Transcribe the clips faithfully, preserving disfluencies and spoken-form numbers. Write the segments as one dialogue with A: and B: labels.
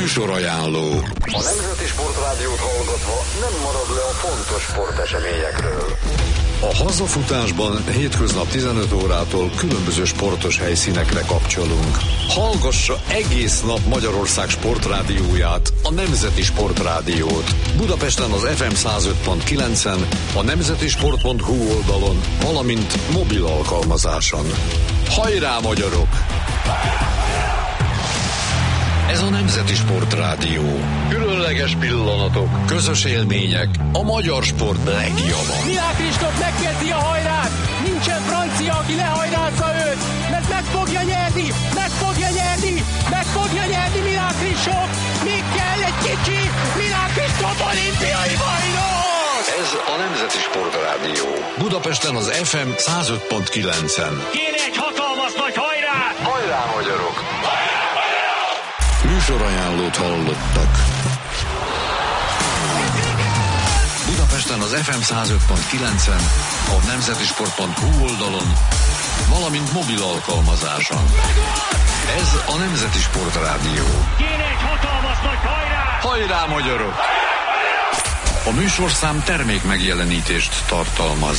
A: Műsorajánló.
B: A Nemzeti Sportrádiót hallgatva nem marad le a fontos sporteseményekről.
A: A hazafutásban hétköznap tizenöt órától különböző sportos helyszínekre kapcsolunk. Hallgassa egész nap Magyarország sportrádióját, a Nemzeti Sportrádiót. Budapesten az ef em száz öt pont kilencen, a nemzetisport pont hu oldalon, valamint mobil alkalmazáson. Hajrá, magyarok! Ez a Nemzeti Sportrádió. Különleges pillanatok, közös élmények, a magyar sport legjava.
C: Milák Kristóf megkérti a hajrát! Nincsen francia, aki lehajrázza őt! Mert meg fogja nyerni! Meg fogja nyerni! Meg fogja nyerni Milák Kristóf! Még kell egy kicsi! Milák Kristóf olimpiai bajnok!
A: Ez a Nemzeti Sportrádió. Budapesten az ef em száz öt pont kilencen.
C: Kéne egy hatalmas nagy hajrát!
B: Hajrá, magyarok!
A: Műsorajánlót hallottak. Budapesten az ef em száz öt pont kilencen, a nemzetisport pont hu oldalon, valamint mobil alkalmazáson. Ez a Nemzeti Sportrádió.
C: Kéne egy hatalmas nagy hajrát!
A: Hajrá, magyarok! A műsorszám termék megjelenítést tartalmaz.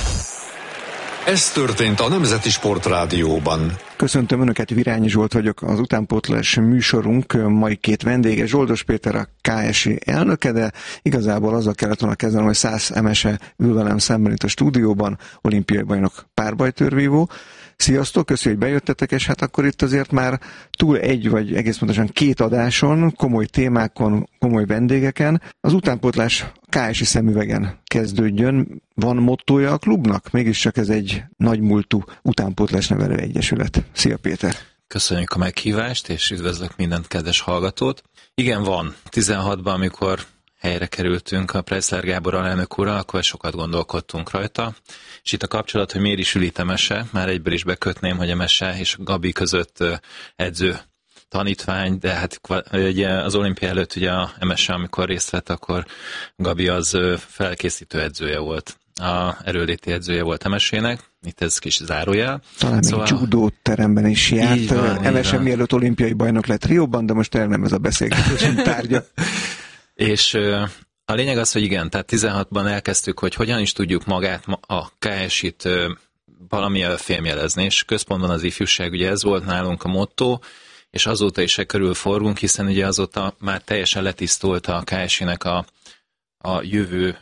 A: Ez történt a Nemzeti Sportrádióban.
D: Köszöntöm Önöket, Virányi Zsolt vagyok, az utánpótlás műsorunk mai két vendége, Zsoldos Péter a ká es i elnöke, de igazából azzal kellett volna kezdenem, hogy Szász Emese ül velem szemben itt a stúdióban, olimpiai bajnok párbajtőrvívó. Sziasztok, köszönjük, hogy bejöttetek, és hát akkor itt azért már túl egy, vagy egész pontosan két adáson, komoly témákon, komoly vendégeken, az utánpótlás ká es i szemüvegen kezdődjön. Van mottója a klubnak? Mégiscsak ez egy nagymúltú utánpótlás nevelő egyesület. Szia, Péter!
E: Köszönjük a meghívást, és üdvözlök minden kedves hallgatót. Igen, van. tizenhatban, amikor helyre kerültünk a Preissler Gábor alelnök úrral, akkor sokat gondolkodtunk rajta. És itt a kapcsolat, hogy miért is ül itt Emese, már egyből is bekötném, hogy Emese és Gabi között edző tanítvány, de hát ugye az olimpia előtt ugye a Emese, amikor részt vett, akkor Gabi az felkészítő edzője volt. A erőléti edzője volt Emesének, itt ez kis zárójel.
D: Talán szóval... még judó teremben is járt. Emese mielőtt olimpiai bajnok lett Rióban, de most el nem ez a beszélgetésünk tárgya.
E: És a lényeg az, hogy igen, tehát tizenhatban elkezdtük, hogy hogyan is tudjuk magát, a ká es i-t valamilyen fémjelezni, és központban az ifjúság, ugye ez volt nálunk a motto, és azóta is e körül forgunk, hiszen ugye azóta már teljesen letisztult a ká es i-nek a, a jövő,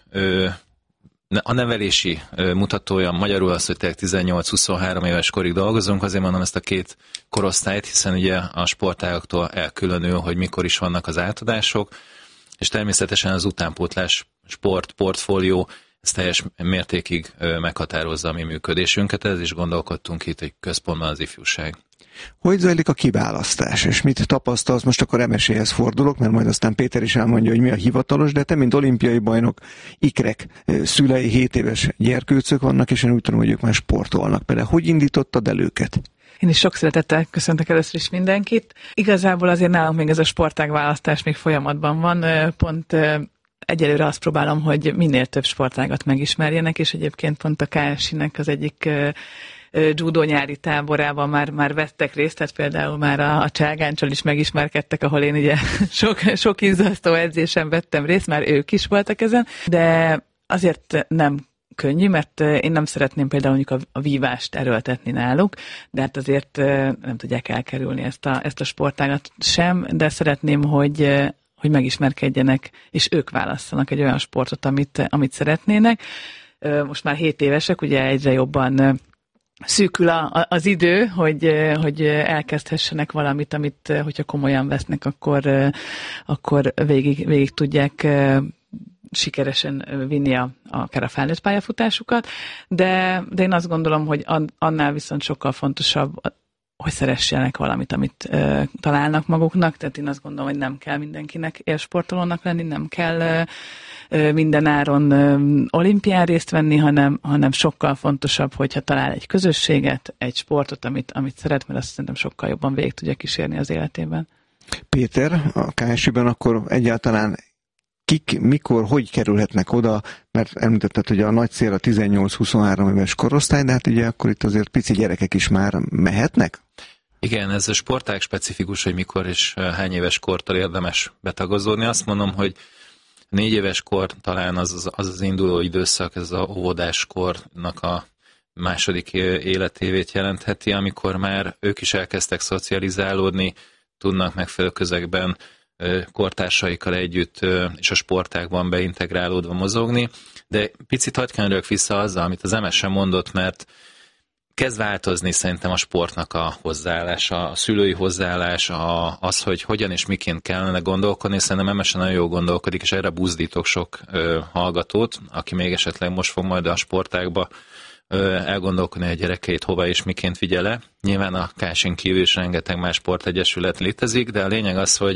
E: a nevelési mutatója, magyarul az, hogy tényleg tizennyolc-huszonhárom éves korig dolgozunk, azért mondom ezt a két korosztályt, hiszen ugye a sportágaktól elkülönül, hogy mikor is vannak az átadások, és természetesen az utánpótlás sport, portfólió, ez teljes mértékig meghatározza a mi működésünket, ez is gondolkodtunk itt, hogy központban az ifjúság.
D: Hogy zajlik a kiválasztás, és mit tapasztalsz? Most akkor Emeséhez fordulok, mert majd aztán Péter is elmondja, hogy mi a hivatalos, de te, mint olimpiai bajnok, ikrek szülei, hét éves gyerkőcök vannak, és én úgy tudom, hogy ők már sportolnak. Például hogy indítottad el őket?
F: Én is sok szeretettel köszöntök először is mindenkit. Igazából azért nálunk még ez a sportágválasztás még folyamatban van. Pont egyelőre azt próbálom, hogy minél több sportágat megismerjenek, és egyébként pont a ká es i-nek az egyik judó nyári táborában már, már vettek részt, tehát például már a, a Cságáncsal is megismerkedtek, ahol én ugye sok, sok izzasztó edzésen vettem részt, már ők is voltak ezen, de azért nem könnyű, mert én nem szeretném például mondjuk a, a vívást erőltetni náluk, de hát azért nem tudják elkerülni ezt a, ezt a sportágat sem, de szeretném, hogy, hogy megismerkedjenek, és ők válasszanak egy olyan sportot, amit, amit szeretnének. Most már hét évesek, ugye egyre jobban szűkül a, az idő, hogy, hogy elkezdhessenek valamit, amit, hogyha komolyan vesznek, akkor, akkor végig, végig tudják sikeresen vinni a, akár a felnőtt pályafutásukat, de, de én azt gondolom, hogy annál viszont sokkal fontosabb, hogy szeressenek valamit, amit uh, találnak maguknak, tehát én azt gondolom, hogy nem kell mindenkinek élsportolónak lenni, nem kell uh, minden áron uh, olimpián részt venni, hanem, hanem sokkal fontosabb, hogyha talál egy közösséget, egy sportot, amit, amit szeret, mert azt szerintem sokkal jobban végig tudja kísérni az életében.
D: Péter, a ká es i-ben akkor egyáltalán kik, mikor, hogy kerülhetnek oda, mert említetted, hogy a nagy cél a tizennyolc-huszonhárom éves korosztály, de hát ugye akkor itt azért pici gyerekek is már mehetnek?
E: Igen, ez a sportág specifikus, hogy mikor és hány éves kortól érdemes betagozódni. Azt mondom, hogy négy éves kor talán az az, az, az induló időszak, ez a óvodáskornak a második életévét jelentheti, amikor már ők is elkezdtek szocializálódni, tudnak megfelelő közegben kortársaikkal együtt és a sportágban beintegrálódva mozogni, de picit hadd kenjük vissza azzal, amit az em es sem mondott, mert kezd változni szerintem a sportnak a hozzáállása, a szülői hozzáállás, a, az, hogy hogyan és miként kellene gondolkodni, szerintem em es sem nagyon jól gondolkodik, és erre buzdítok sok ö, hallgatót, aki még esetleg most fog majd a sportágba ö, elgondolkodni, a gyerekeit hova és miként vigye le. Nyilván a ká es-n kívül is rengeteg más sportegyesület létezik, de a lényeg az, hogy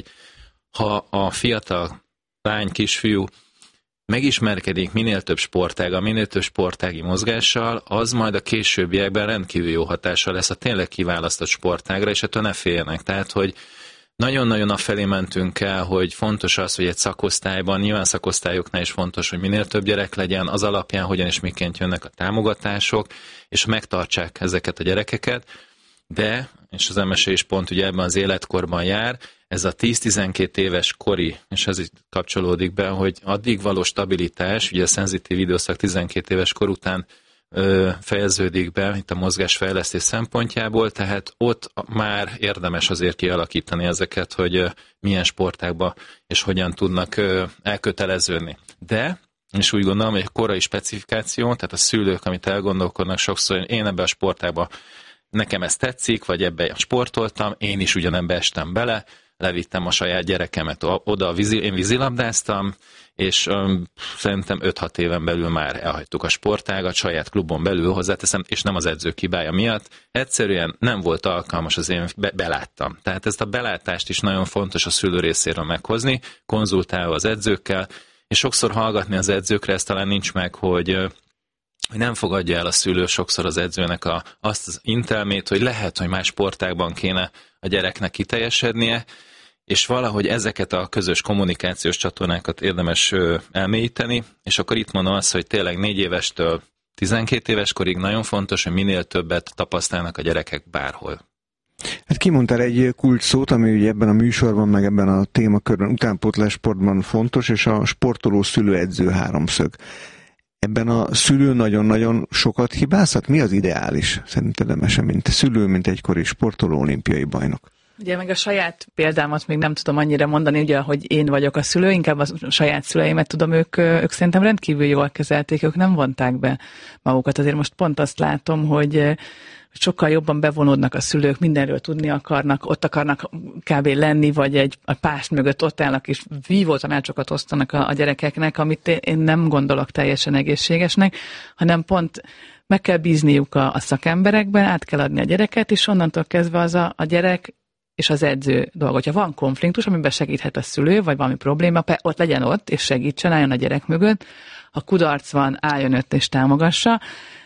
E: ha a fiatal lány, kisfiú megismerkedik minél több sportággal, minél több sportági mozgással, az majd a későbbiekben rendkívül jó hatással lesz a tényleg kiválasztott sportágra, és ettől ne féljenek. Tehát, hogy nagyon-nagyon afelé mentünk el, hogy fontos az, hogy egy szakosztályban, nyilván szakosztályoknál is fontos, hogy minél több gyerek legyen, az alapján hogyan és miként jönnek a támogatások, és megtartsák ezeket a gyerekeket, de, és az em es is pont ugye ebben az életkorban jár, ez a tíz-tizenkét éves kori, és ez itt kapcsolódik be, hogy addig való stabilitás, ugye a szenzitív időszak tizenkét éves kor után ö, fejeződik be, itt a mozgásfejlesztés szempontjából, tehát ott már érdemes azért kialakítani ezeket, hogy ö, milyen sportákba és hogyan tudnak ö, elköteleződni. De, és úgy gondolom, hogy a korai specifikáció, tehát a szülők, amit elgondolkodnak sokszor, hogy én ebbe a sportába nekem ez tetszik, vagy ebbe sportoltam, én is ugyanebbe estem bele, levittem a saját gyerekemet oda, vízi, én vízilabdáztam, és um, szerintem öt-hat éven belül már elhagytuk a sportágat, saját klubon belül hozzáteszem, és nem az edzők hibája miatt. Egyszerűen nem volt alkalmas, az én be, beláttam. Tehát ezt a belátást is nagyon fontos a szülő részéről meghozni, konzultálva az edzőkkel, és sokszor hallgatni az edzőkre, ez talán nincs meg, hogy hogy nem fogadja el a szülő sokszor az edzőnek a, azt az intelmét, hogy lehet, hogy más sportágban kéne a gyereknek kiteljesednie, és valahogy ezeket a közös kommunikációs csatornákat érdemes elmélyíteni, és akkor itt mondom azt, hogy tényleg négy évestől tizenkét éves korig nagyon fontos, hogy minél többet tapasztalnak a gyerekek bárhol.
D: Hát kimondtál egy kulcs szót, ami ugye ebben a műsorban, meg ebben a témakörben, utánpótlás sportban fontos, és a sportoló szülő-edző háromszög. Ebben a szülő nagyon-nagyon sokat hibázhat? Mi az ideális? Szerinted em es sem, mint szülő, mint egykori sportoló, olimpiai bajnok?
F: Ugye meg a saját példámat még nem tudom annyira mondani, ugye, hogy én vagyok a szülő, inkább a saját szüleimet tudom, ők, ők szerintem rendkívül jól kezelték, ők nem vonták be magukat. Azért most pont azt látom, hogy sokkal jobban bevonódnak a szülők, mindenről tudni akarnak, ott akarnak kb. Lenni, vagy egy a pást mögött ott állnak, és vívó tanácsokat osztanak a, a gyerekeknek, amit én nem gondolok teljesen egészségesnek, hanem pont meg kell bízniuk a, a szakemberekben, át kell adni a gyereket, és onnantól kezdve az a, a gyerek és az edző dolga. Ha van konfliktus, amiben segíthet a szülő, vagy valami probléma, ott legyen ott, és segítsen, álljon a gyerek mögött. Ha kudarc van, álljon ott és támogassa,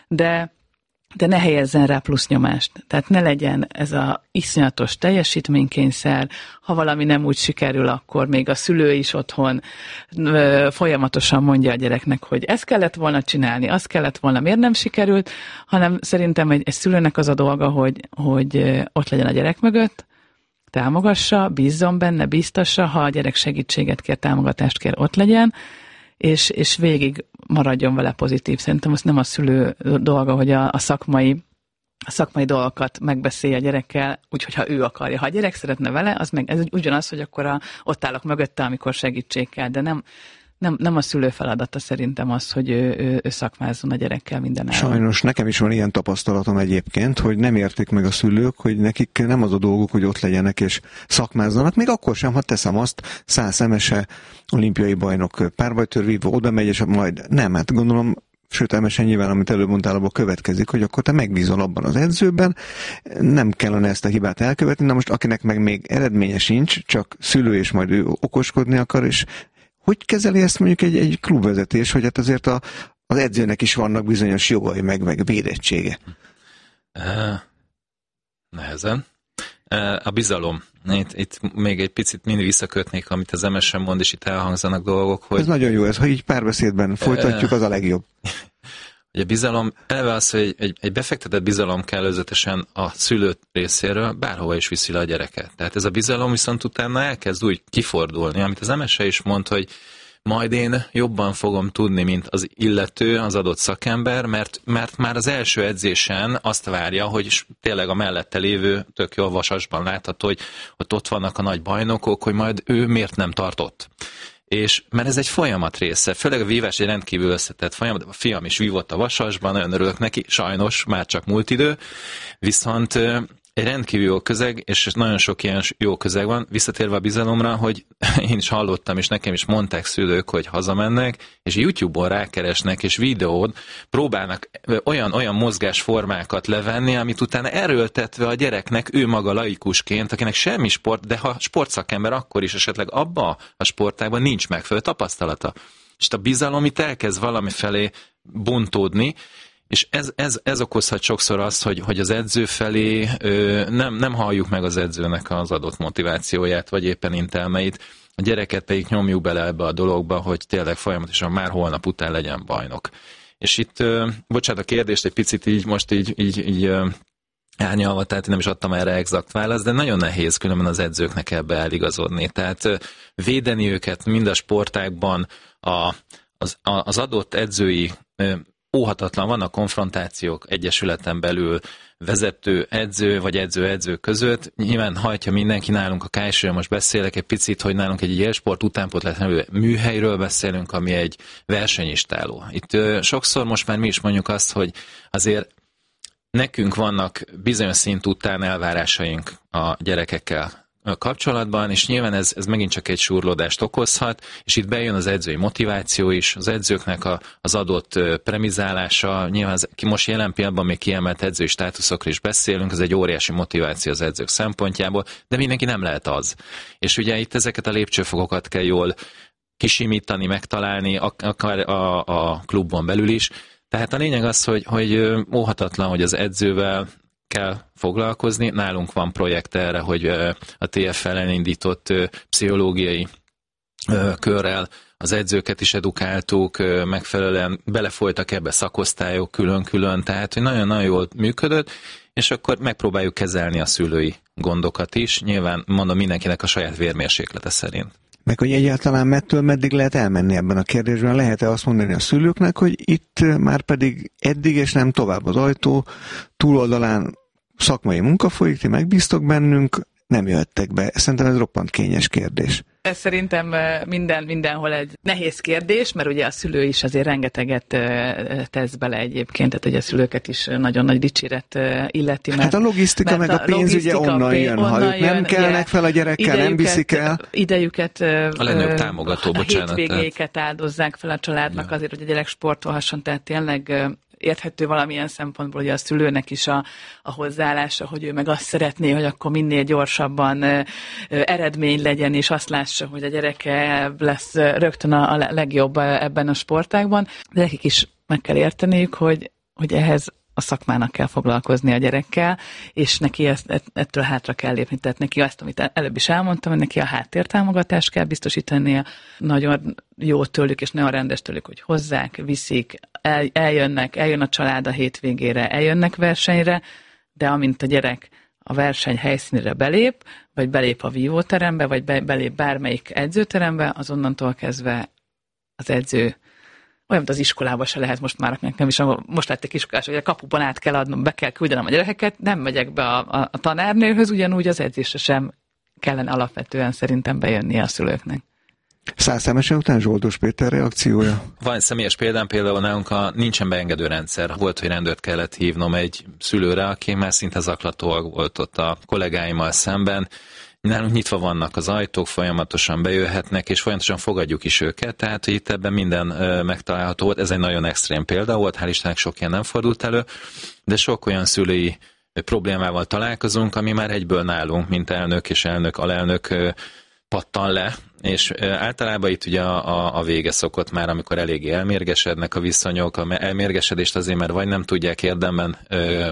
F: de de ne helyezzen rá plusz nyomást. Tehát ne legyen ez a iszonyatos teljesítménykényszer, ha valami nem úgy sikerül, akkor még a szülő is otthon ö, folyamatosan mondja a gyereknek, hogy ezt kellett volna csinálni, azt kellett volna, miért nem sikerült, hanem szerintem egy, egy szülőnek az a dolga, hogy, hogy ott legyen a gyerek mögött, támogassa, bízzon benne, bíztassa, ha a gyerek segítséget kér, támogatást kér, ott legyen, és, és végig maradjon vele pozitív. Szerintem az nem a szülő dolga, hogy a, a szakmai a szakmai dolgokat megbeszélje a gyerekkel, úgyhogy ha ő akarja. Ha a gyerek szeretne vele, az meg ez ugyanaz, hogy akkor a, ott állok mögötte, amikor segítség kell, de nem, nem, nem a szülő feladata szerintem az, hogy ő, ő, ő szakmázzon a gyerekkel mindenáron. Sajnos
D: nekem is van ilyen tapasztalatom egyébként, hogy nem értik meg a szülők, hogy nekik nem az a dolguk, hogy ott legyenek és szakmázzanak, még akkor sem, ha teszem azt, száz em es-e, olimpiai bajnok, párbajtörvívó, oda megy, és majd nem, hát gondolom, sőt, em es en nyilván, amit előbb mondtál, abból következik, hogy akkor te megbízol abban az edzőben, nem kellene ezt a hibát elkövetni, na most akinek meg még eredménye sincs, csak szülő, és majd ő okoskodni akar, és hogy kezeli ezt mondjuk egy, egy klubvezetés, hogy hát azért a, az edzőnek is vannak bizonyos jogai, meg, meg védettsége?
E: Uh, nehezen. Uh, a bizalom. Itt, itt még egy picit mind visszakötnék, amit az em es sem mond, és itt elhangzanak dolgok, hogy...
D: Ez nagyon jó, ez, ha így párbeszédben folytatjuk, az a legjobb.
E: Ugye a bizalom, eleve az, hogy egy, egy befektetett bizalom kell előzetesen a szülő részéről, bárhova is viszi le a gyereket. Tehát ez a bizalom viszont utána elkezd úgy kifordulni, amit az em es e is mond, hogy majd én jobban fogom tudni, mint az illető, az adott szakember, mert, mert már az első edzésen azt várja, hogy tényleg a mellette lévő, tök jó Vasasban látható, hogy ott, ott vannak a nagy bajnokok, hogy majd ő miért nem tartott. És mert ez egy folyamat része, főleg a vívás egy rendkívül összetett folyamat, a fiam is vívott a Vasasban, nagyon örülök neki, sajnos már csak múlt idő, viszont egy rendkívül jó közeg, és nagyon sok ilyen jó közeg van, visszatérve a bizalomra, hogy én is hallottam, és nekem is mondták szülők, hogy hazamennek, és YouTube-on rákeresnek, és videón próbálnak olyan, olyan mozgásformákat levenni, amit utána erőltetve a gyereknek, ő maga laikusként, akinek semmi sport, de ha sportszakember, akkor is esetleg abba a sportágban nincs megfelelő tapasztalata. És a bizalom itt elkezd valami felé bontódni, és ez, ez, ez okozhat sokszor azt, hogy, hogy az edző felé ö, nem, nem halljuk meg az edzőnek az adott motivációját, vagy éppen intelmeit. A gyereket pedig nyomjuk bele ebbe a dologba, hogy tényleg folyamatosan már holnap után legyen bajnok. És itt, ö, bocsánat, a kérdést egy picit így most így, így, így ö, árnyalva, tehát nem is adtam erre exakt választ, de nagyon nehéz különben az edzőknek ebbe eligazodni. Tehát ö, védeni őket mind a sportágban, a, az, az adott edzői ö, óhatatlan, vannak konfrontációk egyesületen belül vezető edző vagy edző-edző között. Nyilván hajtja mindenki, nálunk a ká es é-ről most beszélek egy picit, hogy nálunk egy élsport utánpótlás műhelyről beszélünk, ami egy versenyistáló. Itt ö, sokszor most már mi is mondjuk azt, hogy azért nekünk vannak bizonyos szint után elvárásaink a gyerekekkel kapcsolatban, és nyilván ez, ez megint csak egy súrlódást okozhat, és itt bejön az edzői motiváció is, az edzőknek a, az adott premizálása, nyilván az, most jelen pillanatban még kiemelt edzői státuszokra is beszélünk, ez egy óriási motiváció az edzők szempontjából, de mindenki nem lehet az. És ugye itt ezeket a lépcsőfokokat kell jól kisimítani, megtalálni, akár a, a klubon belül is. Tehát a lényeg az, hogy, hogy óhatatlan, hogy az edzővel kell foglalkozni. Nálunk van projekt erre, hogy a té ef el indított pszichológiai körrel az edzőket is edukáltuk, megfelelően belefolytak ebbe szakosztályok külön-külön, tehát hogy nagyon-nagyon jól működött, és akkor megpróbáljuk kezelni a szülői gondokat is. Nyilván mondom mindenkinek a saját vérmérséklete szerint.
D: Meg hogy egyáltalán mettől meddig lehet elmenni ebben a kérdésben, lehet-e azt mondani a szülőknek, hogy itt már pedig eddig és nem tovább az ajtó túloldalán szakmai munka folyik, ti megbíztok bennünk, nem jöttek be. Szerintem ez roppant kényes kérdés.
F: Ez szerintem minden, mindenhol egy nehéz kérdés, mert ugye a szülő is azért rengeteget tesz bele egyébként, tehát ugye a szülőket is nagyon nagy dicséret illeti. Mert,
D: hát a logisztika meg a pénz ugye onnan jön, onnan ha ők jön, nem kelnek fel a gyerekkel, idejüket, nem viszik el.
F: Idejüket,
E: a legnagyobb támogató, bocsánat.
F: A hétvégéket áldozzák fel a családnak ja. azért, hogy a gyerek sportolhasson, tehát tényleg érthető valamilyen szempontból, hogy a szülőnek is a, a hozzáállása, hogy ő meg azt szeretné, hogy akkor minél gyorsabban ö, ö, eredmény legyen, és azt lássa, hogy a gyereke lesz rögtön a, a legjobb ebben a sportágban. De nekik is meg kell érteniük, hogy, hogy ehhez a szakmának kell foglalkozni a gyerekkel, és neki ezt, ettől hátra kell lépni. Tehát neki azt, amit előbb is elmondtam, hogy neki a háttértámogatást kell biztosítania, nagyon jó tőlük, és nagyon rendes tőlük, hogy hozzák, viszik, el, eljönnek, eljön a család a hétvégére, eljönnek versenyre, de amint a gyerek a verseny helyszínére belép, vagy belép a vívóterembe, vagy be, belép bármelyik edzőterembe, azonnantól kezdve az edző olyan, mint az iskolában se lehet most már, nem is, most lettek iskolás, hogy a kapuban át kell adnom, be kell küldenem a gyerekeket, nem megyek be a, a, a tanárnőhöz, ugyanúgy az edzésre sem kellene alapvetően szerintem bejönnie a szülőknek.
D: Száz szemesen után Zsoldos Péter reakciója?
E: Van egy személyes példám, például nálunk a nincsen beengedő rendszer. Volt, hogy rendőrt kellett hívnom egy szülőre, aki már szinte zaklatóak volt ott a kollégáimmal szemben. Nálunk nyitva vannak az ajtók, folyamatosan bejöhetnek, és folyamatosan fogadjuk is őket, tehát hogy itt ebben minden ö, megtalálható volt. Ez egy nagyon extrém példa volt, hál' Istennek sok ilyen nem fordult elő, de sok olyan szülői problémával találkozunk, ami már egyből nálunk, mint elnök és elnök, alelnök ö, pattan le, és ö, általában itt ugye a, a, a vége szokott már, amikor eléggé elmérgesednek a viszonyok, a elmérgesedést azért, mert vagy nem tudják érdemben ö,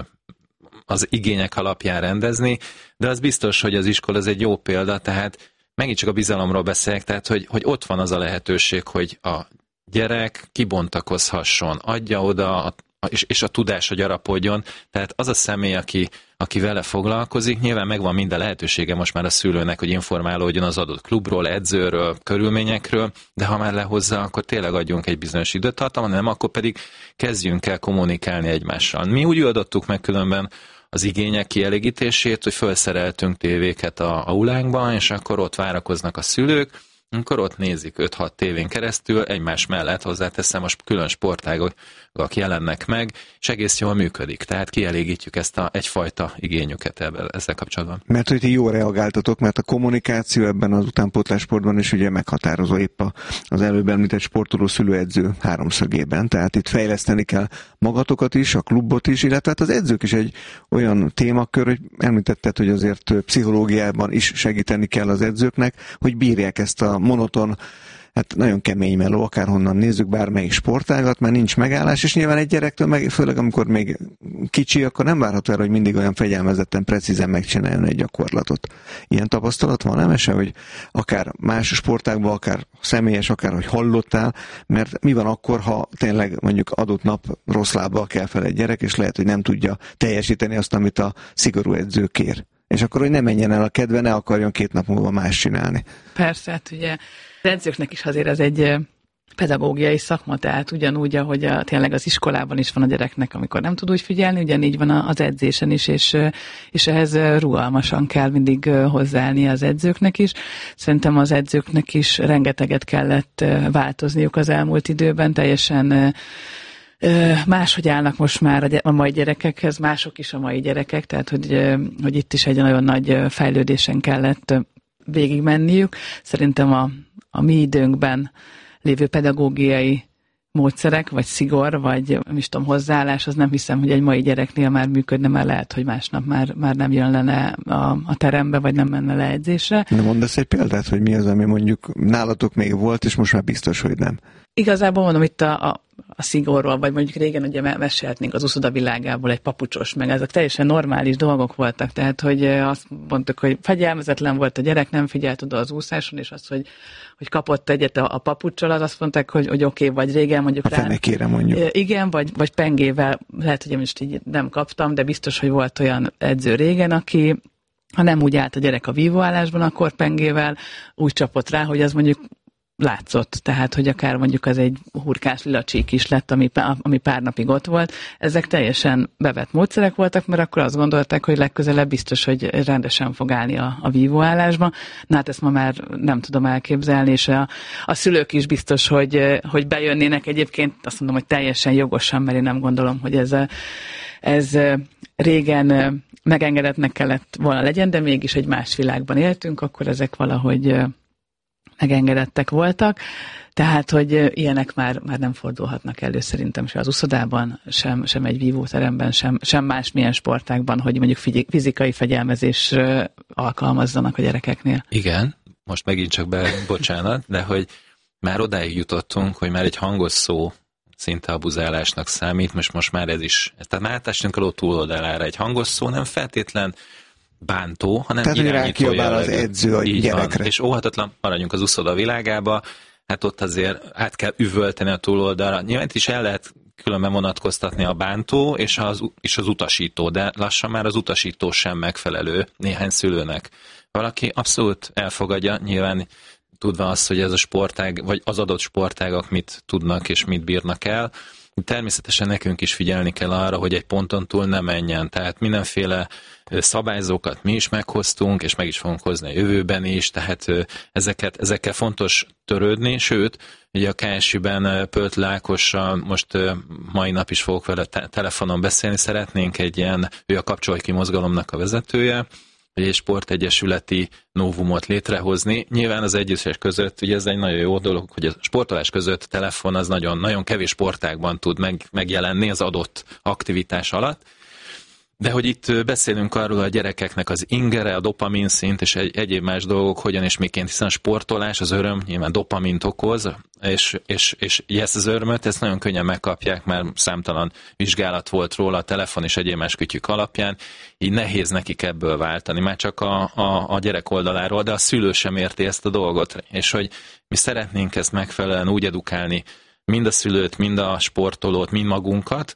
E: az igények alapján rendezni, de az biztos, hogy az iskola az egy jó példa, tehát megint csak a bizalomról beszélek, tehát hogy, hogy ott van az a lehetőség, hogy a gyerek kibontakozhasson, adja oda a, és, és a tudása gyarapodjon. Tehát az a személy, aki, aki vele foglalkozik, nyilván megvan minden lehetősége most már a szülőnek, hogy informálódjon az adott klubról, edzőről, körülményekről, de ha már lehozza, akkor tényleg adjunk egy bizonyos időtartamot, nem, akkor pedig kezdjünk el kommunikálni egymással. Mi úgy oldottuk meg különben az igények kielégítését, hogy felszereltünk tévéket a aulánkban, és akkor ott várakoznak a szülők, akkor ott nézik öt-hat tévén keresztül, egymás mellett, hozzáteszem, most külön sportágok jelennek meg, és egész jól működik. Tehát kielégítjük ezt a egyfajta igényüket ebben, ezzel kapcsolatban.
D: Mert hogy ti jól reagáltatok, mert a kommunikáció ebben az utánpótlássportban is ugye meghatározó épp az előbb említett sportoló szülőedző háromszögében. Tehát itt fejleszteni kell magatokat is, a klubot is, illetve hát az edzők is egy olyan témakör, hogy említetted, hogy azért pszichológiában is segíteni kell az edzőknek, hogy bírják ezt a monoton, hát nagyon kemény meló, akárhonnan nézzük bármelyik sportágat, mert nincs megállás, és nyilván egy gyerektől, meg, főleg amikor még kicsi, akkor nem várható el, hogy mindig olyan fegyelmezetten, precízen megcsináljon egy gyakorlatot. Ilyen tapasztalat van, nem eső, hogy akár más sportágban, akár személyes, akár hogy hallottál, mert mi van akkor, ha tényleg mondjuk adott nap rossz lábbal kell fel egy gyerek, és lehet, hogy nem tudja teljesíteni azt, amit a szigorú edző kér. És akkor, hogy ne menjen el a kedve, ne akarjon két nap múlva más csinálni.
F: Persze, hát ugye az edzőknek is azért ez egy pedagógiai szakma, tehát ugyanúgy, ahogy a, tényleg az iskolában is van a gyereknek, amikor nem tud úgy figyelni, ugyanígy van az edzésen is, és, és ehhez rugalmasan kell mindig hozzáállni az edzőknek is. Szerintem az edzőknek is rengeteget kellett változniuk az elmúlt időben, teljesen máshogy állnak most már a mai gyerekekhez, mások is a mai gyerekek, tehát hogy, hogy itt is egy nagyon nagy fejlődésen kellett végigmenniük. Szerintem a, a mi időnkben lévő pedagógiai módszerek, vagy szigor, vagy nem is tudom, hozzáállás, az nem hiszem, hogy egy mai gyereknél már működne, mert lehet, hogy másnap már, már nem jön lenne a, a terembe, vagy nem menne le edzésre.
D: De mondasz egy példát, hogy mi az, ami mondjuk nálatok még volt, és most már biztos, hogy nem.
F: Igazából mondom, itt a, a, a szigorról, vagy mondjuk régen ugye mesélhetnénk az úszoda világából egy papucsos, meg ezek teljesen normális dolgok voltak, tehát hogy azt mondtuk, hogy fegyelmezetlen volt a gyerek, nem figyelt oda az úszáson, és az, hogy, hogy kapott egyet a, a papuccsal, az azt mondták, hogy, hogy oké, okay, vagy régen mondjuk
D: a rá... fenekére mondjuk.
F: Igen, vagy, vagy pengével, lehet, hogy én most így nem kaptam, de biztos, hogy volt olyan edző régen, aki ha nem úgy állt a gyerek a vívóállásban, akkor pengével úgy csapott rá, hogy az mondjuk látszott, tehát, hogy akár mondjuk az egy hurkás lila csík is lett, ami, ami pár napig ott volt. Ezek teljesen bevett módszerek voltak, mert akkor azt gondolták, hogy legközelebb biztos, hogy rendesen fog állni a, a vívóállásba. Na hát ezt ma már nem tudom elképzelni, és a, a szülők is biztos, hogy, hogy bejönnének egyébként, azt mondom, hogy teljesen jogosan, mert én nem gondolom, hogy ez, ez régen megengedetnek kellett volna legyen, de mégis egy más világban éltünk, akkor ezek valahogy megengedettek voltak, tehát, hogy ilyenek már, már nem fordulhatnak elő szerintem se az uszodában, sem, sem egy vívóteremben, sem, sem másmilyen sportákban, hogy mondjuk fizikai fegyelmezés alkalmazzanak a gyerekeknél.
E: Igen, most megint csak be, bocsánat, de hogy már odáig jutottunk, hogy már egy hangos szó szinte abuzálásnak számít, most, most már ez is, tehát már átástünk a ló túloldalára, egy hangos szó nem feltétlen bántó, hanem
D: tehát,
E: irányító
D: jellegű. Az edző a
E: így
D: gyerekre.
E: Van. És óhatatlan, maradjunk az uszoda világába, hát ott azért át kell üvölteni a túloldalra. Nyilván itt is el lehet különben vonatkoztatni a bántó és az, és az utasító, de lassan már az utasító sem megfelelő néhány szülőnek. Valaki abszolút elfogadja, nyilván tudva azt, hogy ez a sportág, vagy az adott sportágak mit tudnak és mit bírnak el. Természetesen nekünk is figyelni kell arra, hogy egy ponton túl ne menjen. Tehát mindenféle szabályzókat mi is meghoztunk, és meg is fogunk hozni a jövőben is, tehát ezeket, ezekkel fontos törődni, sőt, ugye a ká es i-ben Pölt Ákossal most mai nap is fogok vele te- telefonon beszélni, szeretnénk egy ilyen, ő a Kapcsolj ki mozgalomnak a vezetője, egy sportegyesületi novumot létrehozni. Nyilván az egyesek között, ugye ez egy nagyon jó dolog, hogy a sportolás között telefon az nagyon, nagyon kevés sportágban tud meg, megjelenni az adott aktivitás alatt. De hogy itt beszélünk arról, a gyerekeknek az ingere, a dopamin szint és egy, egyéb más dolgok hogyan és miként, hiszen a sportolás, az öröm nyilván dopamint okoz, és, és, és ezt az örömöt, ezt nagyon könnyen megkapják, már számtalan vizsgálat volt róla a telefon és egyéb más kütyük alapján, így nehéz nekik ebből váltani, már csak a, a, a gyerek oldaláról, de a szülő sem érti ezt a dolgot, és hogy mi szeretnénk ezt megfelelően úgy edukálni, mind a szülőt, mind a sportolót, mind magunkat,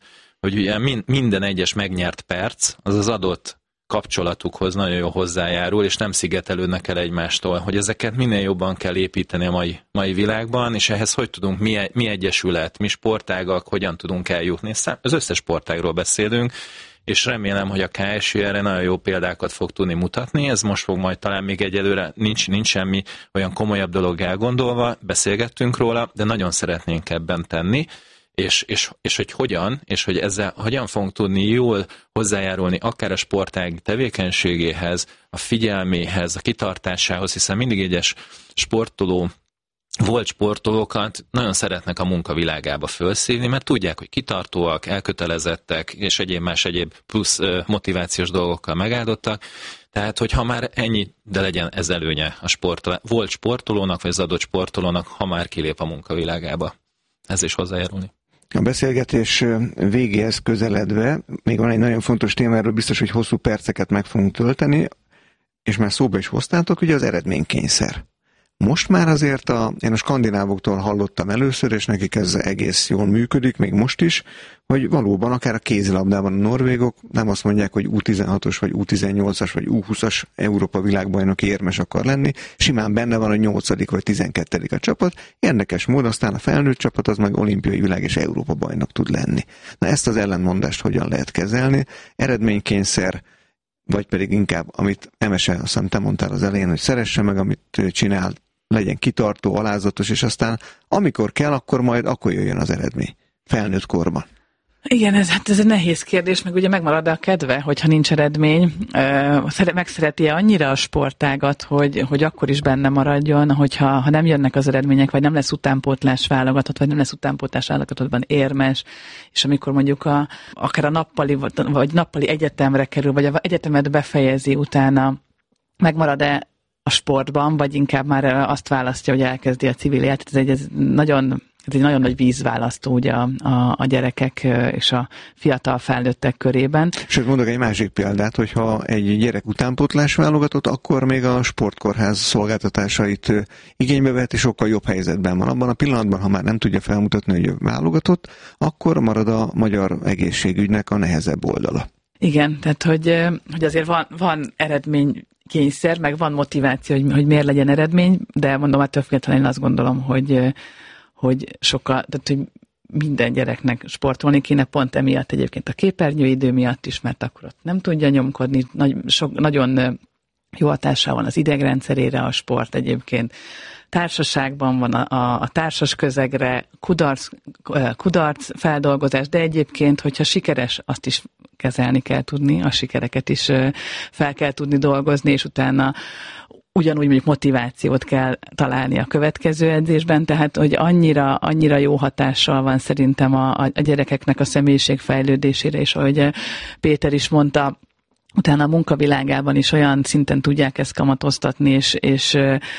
E: hogy ugye minden egyes megnyert perc az az adott kapcsolatukhoz nagyon jól hozzájárul, és nem szigetelődnek el egymástól, hogy ezeket minél jobban kell építeni a mai, mai világban, és ehhez hogy tudunk, mi, mi egyesület, mi sportágak, hogyan tudunk eljutni. Az összes sportágról beszélünk, és remélem, hogy a ká es i erre nagyon jó példákat fog tudni mutatni, ez most fog majd talán még egyelőre nincs, nincs semmi olyan komolyabb dolog elgondolva, beszélgettünk róla, de nagyon szeretnénk ebben tenni, és, és, és hogy hogyan, és hogy ezzel hogyan fogunk tudni jól hozzájárulni akár a sportág tevékenységéhez, a figyelméhez, a kitartásához, hiszen mindig egyes sportoló, volt sportolókat nagyon szeretnek a munkavilágába felszívni, mert tudják, hogy kitartóak, elkötelezettek, és egyéb más egyéb plusz motivációs dolgokkal megáldottak. Tehát, hogyha már ennyi, de legyen ez előnye a sportoló, volt sportolónak, vagy az adott sportolónak, ha már kilép a munkavilágába. Ez is hozzájárulni.
D: A beszélgetés végéhez közeledve, még van egy nagyon fontos téma, erről biztos, hogy hosszú perceket meg fogunk tölteni, és már szóba is hoztátok, ugye az eredménykényszer. Most már azért a, én a skandinávoktól hallottam először, és nekik ez egész jól működik, még most is, hogy valóban akár a kézilabdában a norvégok nem azt mondják, hogy U tizenhatos, vagy U tizennyolcas, vagy U húszas Európa világbajnoki érmes akar lenni, simán benne van, hogy nyolcadik vagy tizenkettedik a csapat, érdekes módon aztán a felnőtt csapat az meg olimpiai világ és Európa bajnok tud lenni. Na ezt az ellentmondást hogyan lehet kezelni? Eredménykényszer, vagy pedig inkább, amit Emese, azt hiszem te mondtál az elején, hogy szeresse meg, amit csinál, legyen kitartó, alázatos, és aztán amikor kell, akkor majd akkor jöjjön az eredmény. Felnőtt korban.
F: Igen, ez, hát ez egy nehéz kérdés, meg ugye megmarad a kedve, hogyha nincs eredmény. Megszereti-e annyira a sportágat, hogy, hogy akkor is benne maradjon, hogyha ha nem jönnek az eredmények, vagy nem lesz utánpótlás válogatott, vagy nem lesz utánpótlás válogatottban érmes, és amikor mondjuk a, akár a nappali, vagy nappali egyetemre kerül, vagy az egyetemet befejezi utána, megmarad-e a sportban, vagy inkább már azt választja, hogy elkezdi a civil életet. Ez egy ez nagyon... Ez egy nagyon nagy vízválasztó ugye a, a, a gyerekek és a fiatal felnőttek körében.
D: Sőt, mondok egy másik példát, hogyha egy gyerek utánpótlás válogatott, akkor még a sportkórház szolgáltatásait igénybe vett, és sokkal jobb helyzetben van. Abban a pillanatban, ha már nem tudja felmutatni, hogy válogatott, akkor marad a magyar egészségügynek a nehezebb oldala.
F: Igen, tehát hogy, hogy azért van, van eredmény, kényszer, meg van motiváció, hogy, hogy miért legyen eredmény, de mondom, hát többképpen én azt gondolom, hogy hogy sokkal, tehát hogy minden gyereknek sportolni kéne, pont emiatt egyébként a képernyőidő miatt is, mert akkor ott nem tudja nyomkodni, Nagy, sok, nagyon jó hatással van az idegrendszerére a sport egyébként. Társaságban van a, a, a társas közegre, kudarc, kudarc feldolgozás, de egyébként, hogyha sikeres, azt is kezelni kell tudni, a sikereket is fel kell tudni dolgozni, és utána ugyanúgy mondjuk motivációt kell találni a következő edzésben, tehát hogy annyira, annyira jó hatással van szerintem a, a gyerekeknek a személyiség fejlődésére, és ahogy Péter is mondta, utána a munkavilágában is olyan szinten tudják ezt kamatoztatni, és, és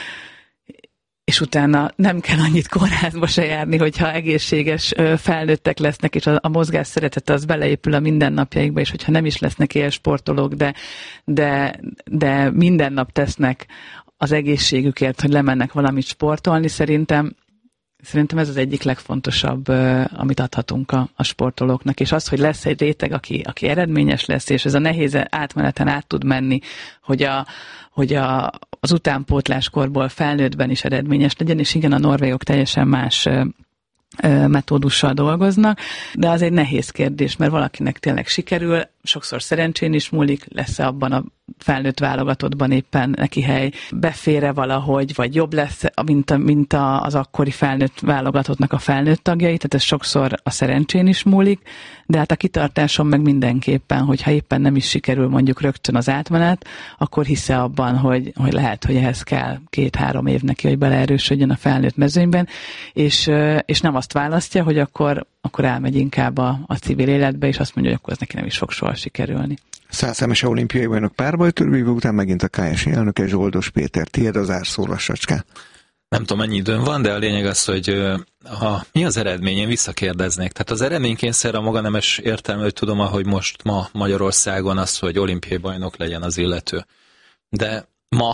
F: és utána nem kell annyit kórházba se járni, hogyha egészséges felnőttek lesznek, és a, a mozgás szeretete az beleépül a mindennapjaikba, és hogyha nem is lesznek ilyen sportolók, de, de, de minden nap tesznek az egészségükért, hogy lemennek valamit sportolni, szerintem Szerintem ez az egyik legfontosabb, amit adhatunk a, a sportolóknak, és az, hogy lesz egy réteg, aki, aki eredményes lesz, és ez a nehéz átmeneten át tud menni, hogy, a, hogy a, az utánpótláskorból felnőttben is eredményes legyen, és igen, a norvégok teljesen más metódussal dolgoznak, de az egy nehéz kérdés, mert valakinek tényleg sikerül, sokszor szerencsén is múlik, lesz-e abban a felnőtt válogatottban éppen neki hely, befér-e valahogy, vagy jobb lesz, mint, a, mint a, az akkori felnőtt válogatottnak a felnőtt tagjai, tehát ez sokszor a szerencsén is múlik, de hát a kitartáson meg mindenképpen, hogyha éppen nem is sikerül mondjuk rögtön az átmenet, akkor hisze abban, hogy, hogy lehet, hogy ehhez kell két-három év neki, hogy beleerősödjön a felnőtt mezőnyben, és, és nem azt választja, hogy akkor, akkor elmegy inkább a, a civil életbe, és azt mondja, hogy akkor ez neki nem is fog soha sikerülni.
D: Százszemese olimpiai bajnok párbajtörvívő után megint a ká es i elnöke Zsoldos Péter. Tiéd az árszó, lassacskán.
E: Nem tudom, mennyi időm van, de a lényeg az, hogy ha mi az eredmény, én visszakérdeznék. Tehát az eredménykényszer a maga nemes értelme, hogy tudom, ahogy most ma Magyarországon az, hogy olimpiai bajnok legyen az illető. De ma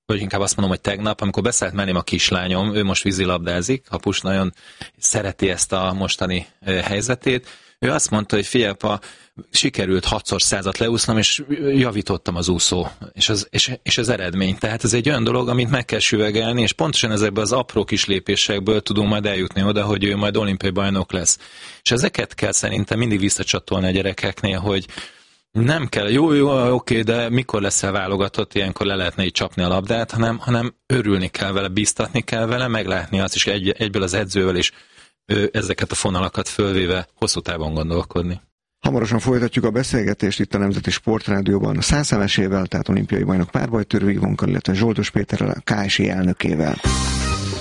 E: vagy inkább azt mondom, hogy tegnap, amikor beszállt mellém a kislányom, ő most vízilabdázik, Hapus nagyon szereti ezt a mostani helyzetét, ő azt mondta, hogy figyelj, apa, sikerült hatszor százat leúsznom, és javítottam az úszó, és az, és, és az eredmény. Tehát ez egy olyan dolog, amit meg kell süvegelni, és pontosan ezekből az apró kis lépésekből tudunk majd eljutni oda, hogy ő majd olimpiai bajnok lesz. És ezeket kell szerintem mindig visszacsatolni a gyerekeknél, hogy nem kell, jó, jó, oké, de mikor leszel válogatott, ilyenkor le lehetne így csapni a labdát, hanem, hanem örülni kell vele, bíztatni kell vele, meglátni azt is egy, egyből az edzővel is ezeket a fonalakat fölvéve hosszú távon gondolkodni.
D: Hamarosan folytatjuk a beszélgetést itt a Nemzeti Sportrádióban a száz emesével, tehát olimpiai bajnok párbajtőrő Ivonkkal, illetve Zsoldos Péterrel, a ká es i elnökével.